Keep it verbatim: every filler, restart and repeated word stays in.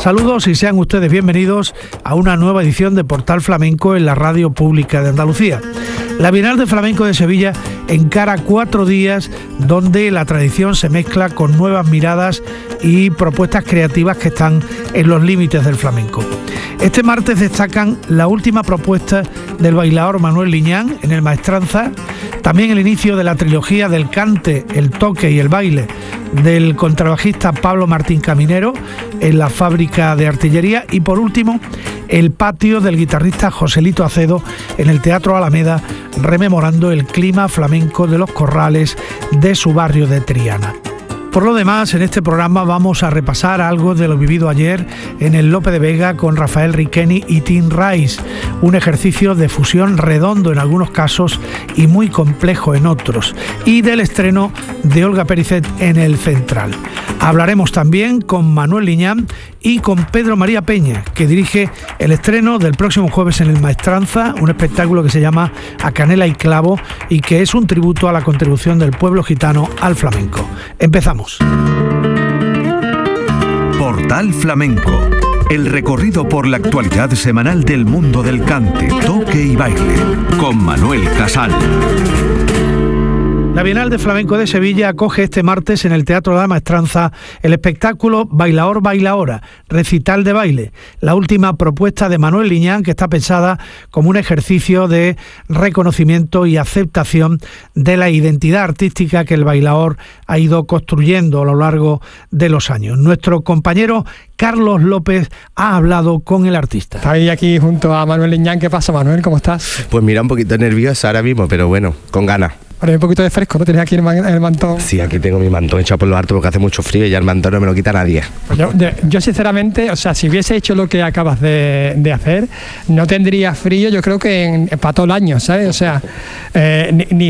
Saludos y sean ustedes bienvenidos a una nueva edición de Portal Flamenco en la Radio Pública de Andalucía. La Bienal de Flamenco de Sevilla encara cuatro días donde la tradición se mezcla con nuevas miradas y propuestas creativas que están en los límites del flamenco. Este martes destacan la última propuesta del bailaor Manuel Liñán en el Maestranza, también el inicio de la trilogía del cante, el toque y el baile del contrabajista Pablo Martín Caminero en la Fábrica de Artillería y por último el patio del guitarrista Joselito Acedo en el Teatro Alameda, rememorando el clima flamenco de los corrales de su barrio de Triana. Por lo demás, en este programa vamos a repasar algo de lo vivido ayer en el Lope de Vega con Rafael Riqueni y Tim Rice, un ejercicio de fusión redondo en algunos casos y muy complejo en otros, y del estreno de Olga Pericet en el Central. Hablaremos también con Manuel Liñán y con Pedro María Peña, que dirige el estreno del próximo jueves en el Maestranza, un espectáculo que se llama A Canela y Clavo y que es un tributo a la contribución del pueblo gitano al flamenco. Empezamos. Portal Flamenco, el recorrido por la actualidad semanal del mundo del cante, toque y baile, con Manuel Casal. La Bienal de Flamenco de Sevilla acoge este martes en el Teatro de la Maestranza el espectáculo Bailaor Bailaora, recital de baile, la última propuesta de Manuel Liñán, que está pensada como un ejercicio de reconocimiento y aceptación de la identidad artística que el bailaor ha ido construyendo a lo largo de los años. Nuestro compañero Carlos López ha hablado con el artista. Estoy aquí junto a Manuel Liñán. ¿Qué pasa, Manuel? ¿Cómo estás? Pues mira, un poquito nervioso ahora mismo, pero bueno, con ganas. Ahora hay un poquito de fresco, ¿no? Tienes aquí el, man, el mantón. Sí, aquí tengo mi mantón echado por lo alto porque hace mucho frío y ya el mantón no me lo quita nadie. Pues yo, de, yo sinceramente, o sea, si hubiese hecho lo que acabas de, de hacer, no tendría frío, yo creo que en, para todo el año, ¿sabes? O sea, eh, ni, ni